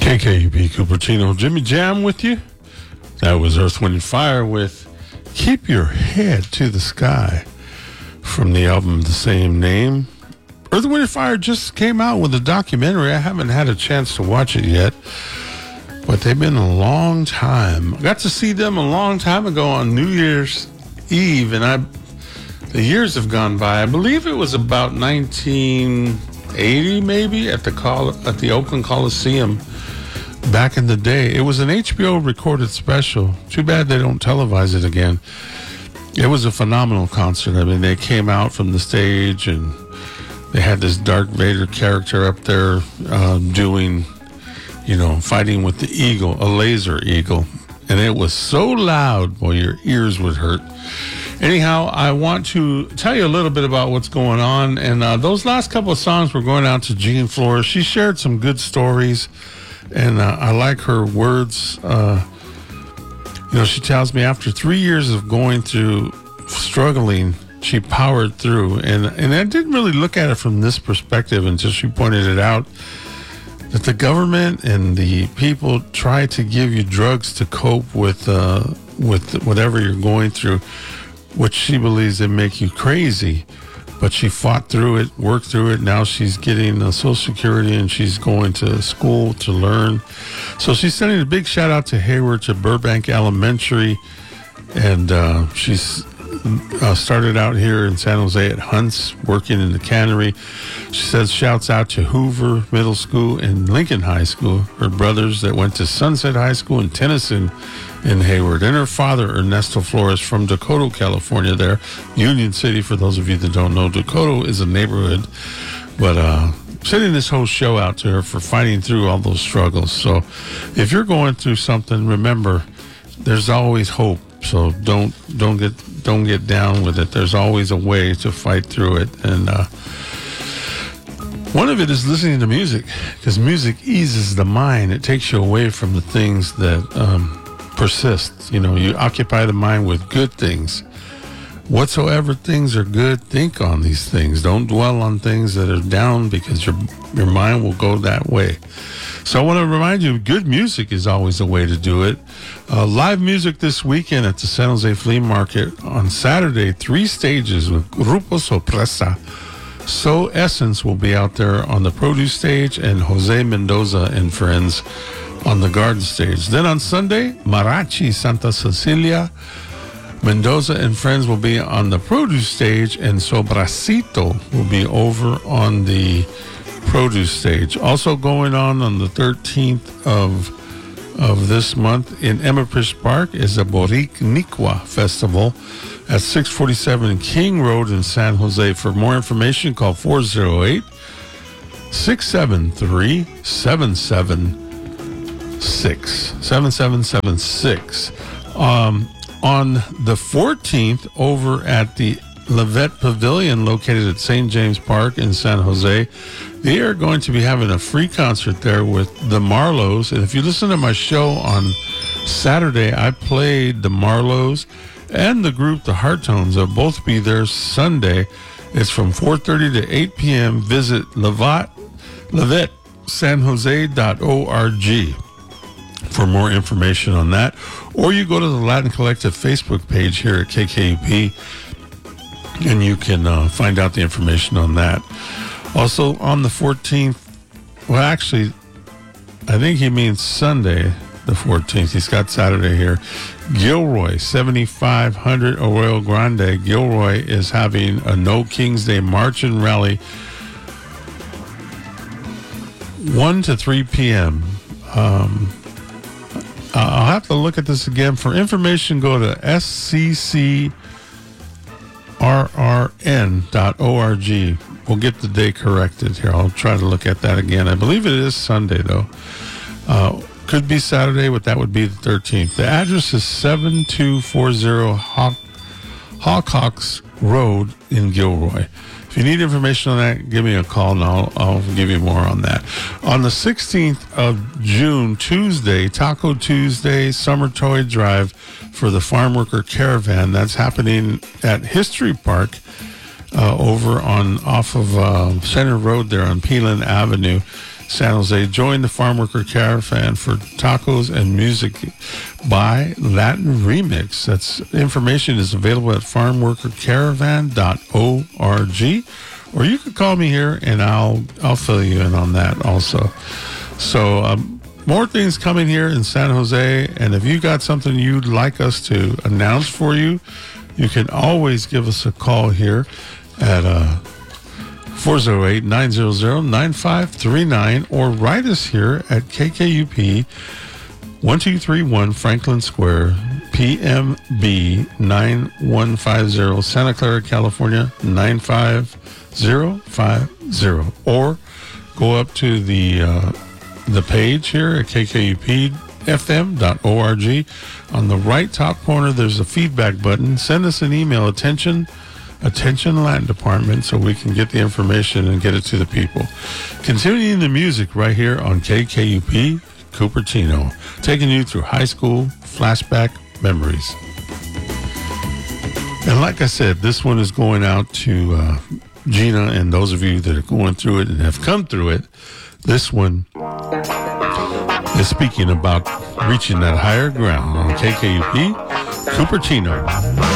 KKUP Cupertino, Jimmy Jam with you. That was Earth, Wind, and Fire with Keep Your Head to the Sky from the album the same name. Earth, Wind, and Fire just came out with a documentary. I haven't had a chance to watch it yet, but they've been a long time. I got to see them a long time ago on New Year's Eve, and the years have gone by. I believe it was about 1980 maybe at the Oakland Coliseum. Back in the day, it was an HBO recorded special. Too bad they don't televise it again. It was a phenomenal concert. I mean, they came out from the stage and they had this Darth Vader character up there doing, fighting with the eagle, a laser eagle. And it was so loud, boy, your ears would hurt. Anyhow, I want to tell you a little bit about what's going on. And those last couple of songs were going out to Jean Flores. She shared some good stories. And I like her words. She tells me after 3 years of going through struggling, she powered through. And I didn't really look at it from this perspective until she pointed it out, that the government and the people try to give you drugs to cope with whatever you're going through, which she believes they make you crazy. But she fought through it, worked through it. Now she's getting Social Security and she's going to school to learn. So she's sending a big shout out to Hayward, to Burbank Elementary. And she's started out here in San Jose at Hunt's, working in the cannery. She says shouts out to Hoover Middle School and Lincoln High School, her brothers that went to Sunset High School in Tennyson in Hayward, and her father, Ernesto Flores, from Dakota, California there. Union City, for those of you that don't know, Dakota is a neighborhood. But sending this whole show out to her for fighting through all those struggles. So if you're going through something, remember, there's always hope. So don't get down with it. There's always a way to fight through it. And one of it is listening to music, because music eases the mind. It takes you away from the things that persist. You occupy the mind with good things. Whatsoever things are good, think on these things. Don't dwell on things that are down, because your mind will go that way. So I want to remind you, good music is always a way to do it. Live music this weekend at the San Jose Flea Market on Saturday, 3 stages with Grupo Sorpresa. So Essence will be out there on the produce stage, and Jose Mendoza and friends on the garden stage. Then on Sunday, Mariachi Santa Cecilia, Mendoza and friends will be on the produce stage, and Sobracito will be over on the produce stage. Also going on the 13th of this month in Empress Park is the Boricua Festival at 647 King Road in San Jose. For more information, call 408-673-7776. On the 14th, over at the Levette Pavilion, located at St. James Park in San Jose, they are going to be having a free concert there with the Marlows. And if you listen to my show on Saturday, I played the Marlows and the group The Hearttones. They'll both be there Sunday. It's from 4:30 to 8 p.m. Visit LevetteSanJose.org for more information on that. Or you go to the Latin Collective Facebook page here at KKUP, and you can find out the information on that. Also on the 14th, well, actually, I think he means Sunday, the 14th. He's got Saturday here. Gilroy, 7500 Arroyo Grande. Gilroy is having a No King's Day March and Rally, 1 to 3 p.m. I'll have to look at this again. For information, go to sccrrn.org. We'll get the day corrected here. I'll try to look at that again. I believe it is Sunday, though. Could be Saturday, but that would be the 13th. The address is 7240 Hawcox Road in Gilroy. If you need information on that, give me a call and I'll give you more on that. On the 16th of June, Tuesday, Taco Tuesday, Summer Toy Drive for the Farm Worker Caravan. That's happening at History Park over off of Center Road there on Peeland Avenue. San Jose. Join the Farm Worker Caravan for tacos and music by Latin Remix. That's information is available at farmworkercaravan.org, or you could call me here and I'll fill you in on that also. So more things coming here in San Jose, and if you got something you'd like us to announce for you, you can always give us a call here at 408-900-9539, or write us here at KKUP 1231 Franklin Square, PMB 9150, Santa Clara, California 95050, or go up to the page here at kkupfm.org. On the right top corner, there's a feedback button. Send us an email, attention Latin Department, so we can get the information and get it to the people. Continuing the music right here on KKUP Cupertino, taking you through high school flashback memories. And like I said, this one is going out to Gina and those of you that are going through it and have come through it. This one is speaking about reaching that higher ground on KKUP Cupertino.